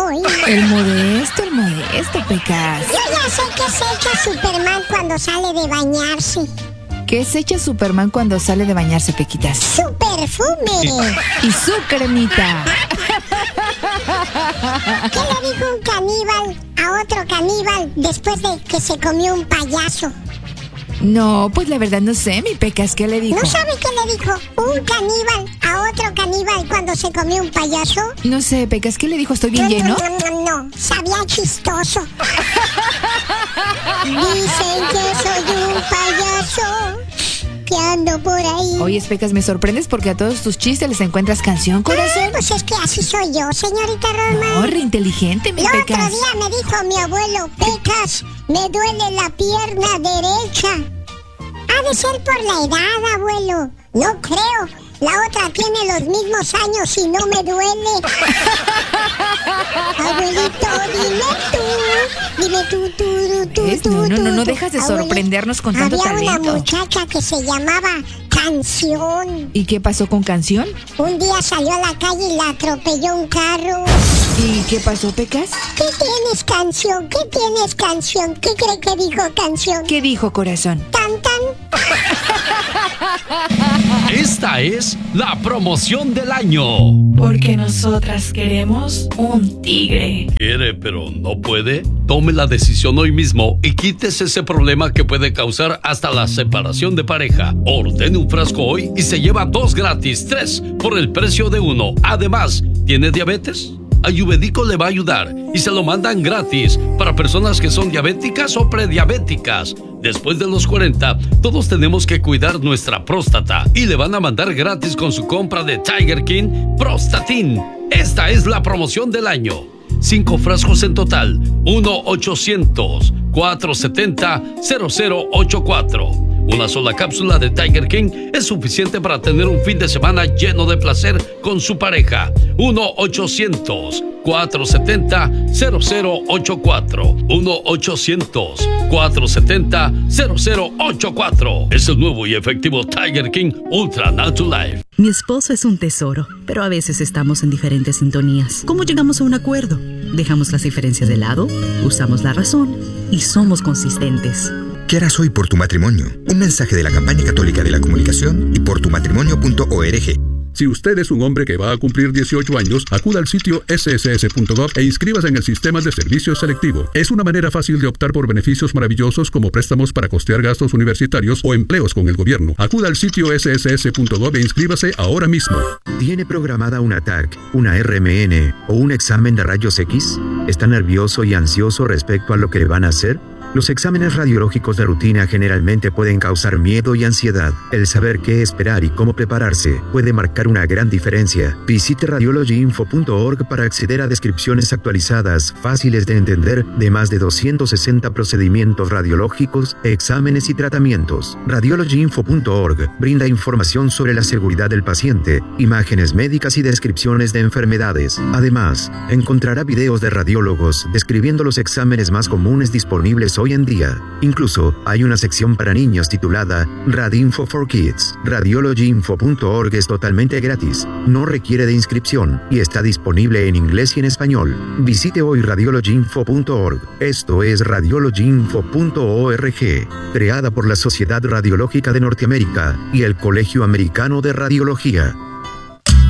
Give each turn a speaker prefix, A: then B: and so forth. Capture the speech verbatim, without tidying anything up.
A: hoy.
B: El modesto, el modesto, Pecas.
A: Yo ya sé que se echa Superman cuando sale de bañarse.
B: ¿Qué se echa Superman cuando sale de bañarse, Pequitas?
A: ¡Su perfume!
B: Y su cremita.
A: ¿Qué le dijo un caníbal a otro caníbal después de que se comió un payaso?
B: No, pues la verdad no sé, mi Pecas, ¿qué le dijo?
A: ¿No sabe qué le dijo un caníbal a otro caníbal cuando se comió un payaso?
B: No sé, Pecas, ¿qué le dijo? ¿Estoy bien
A: no,
B: lleno?
A: No, no, no, no, sabía chistoso. Dicen que soy un payaso que ando por ahí.
B: Oye, Pecas, me sorprendes porque a todos tus chistes les encuentras canción, corazón.
A: Ah, pues es que así soy yo, señorita Rosmar.
B: No, re inteligente, mi
A: El
B: Pecas.
A: otro día me dijo mi abuelo, Pecas, me duele la pierna derecha. Ha de ser por la edad, abuelo. No creo. La otra tiene los mismos años y no me duele. Abuelito, dime tú. Dime tú, tú, tú,
B: ¿Es?
A: tú,
B: No, no,
A: tú,
B: no, no
A: tú.
B: dejas de
A: Abuelito,
B: sorprendernos con tanto
A: había
B: talento.
A: una muchacha que se llamaba Canción.
B: ¿Y qué pasó con Canción?
A: Un día salió a la calle y la atropelló un carro.
B: ¿Y qué pasó, Pecas?
A: ¿Qué tienes, Canción? ¿Qué tienes, Canción? ¿Qué cree que dijo Canción?
B: ¿Qué dijo, corazón?
A: Tan, tan.
C: Esta es la promoción del año.
D: Porque nosotras queremos un tigre.
C: Quiere, pero no puede. Tome la decisión hoy mismo y quítese ese problema que puede causar hasta la separación de pareja. Ordene un frasco hoy y se lleva dos gratis, tres por el precio de uno. Además, ¿tiene diabetes? Ayurvédico le va a ayudar y se lo mandan gratis para personas que son diabéticas o prediabéticas. Después de los cuarenta, todos tenemos que cuidar nuestra próstata y le van a mandar gratis con su compra de Tiger King Prostatin. Esta es la promoción del año. Cinco frascos en total. uno ochocientos, cuatrocientos setenta, cero cero ochenta y cuatro. Una sola cápsula de Tiger King es suficiente para tener un fin de semana lleno de placer con su pareja. uno ochocientos, cuatrocientos setenta, cero cero ochenta y cuatro. uno ochocientos, cuatrocientos setenta, cero cero ochenta y cuatro. Es el nuevo y efectivo Tiger King Ultra Natural Life.
E: Mi esposo es un tesoro, pero a veces estamos en diferentes sintonías. ¿Cómo llegamos a un acuerdo? Dejamos las diferencias de lado, usamos la razón y somos consistentes.
F: ¿Qué harás hoy por tu matrimonio? Un mensaje de la Campaña Católica de la Comunicación y por tu matrimonio punto org.
G: Si usted es un hombre que va a cumplir dieciocho años, acuda al sitio ese ese ese punto gov e inscríbase en el sistema de servicio selectivo. Es una manera fácil de optar por beneficios maravillosos como préstamos para costear gastos universitarios o empleos con el gobierno. Acuda al sitio ese ese ese punto gov e inscríbase ahora mismo.
H: ¿Tiene programada una T A C, una R M N o un examen de rayos X? ¿Está nervioso y ansioso respecto a lo que le van a hacer? Los exámenes radiológicos de rutina generalmente pueden causar miedo y ansiedad. El saber qué esperar y cómo prepararse puede marcar una gran diferencia. Visite radiology info punto org para acceder a descripciones actualizadas, fáciles de entender, de más de doscientos sesenta procedimientos radiológicos, exámenes y tratamientos. radiology info punto org brinda información sobre la seguridad del paciente, imágenes médicas y descripciones de enfermedades. Además, encontrará videos de radiólogos describiendo los exámenes más comunes disponibles hoy en día. Incluso hay una sección para niños titulada Radinfo for Kids. radiology info punto org es totalmente gratis, no requiere de inscripción y está disponible en inglés y en español. Visite hoy radiology info punto org. Esto es radiology info punto org, creada por la Sociedad Radiológica de Norteamérica y el Colegio Americano de Radiología.